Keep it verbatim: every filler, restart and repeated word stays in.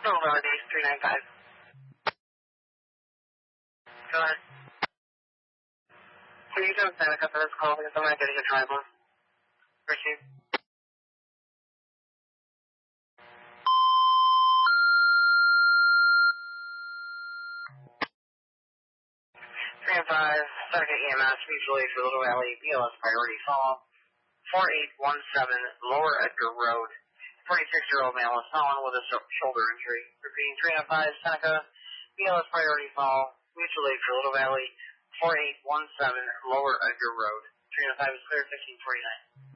No, validation three nine five. Go ahead. Can you jump Seneca for this call because I'm not getting a driver? Proceed. three and five, Seneca E M S, mutually for Little Valley, B L S priority call. four eight one seven, Lower Edgar Road. forty-six-year-old male is fallen with a shoulder injury. Repeating three and five, Seneca, B L S priority call, mutually for Little Valley, four eight one seven, Lower Edgar Road. three and five is clear, fifteen forty-nine.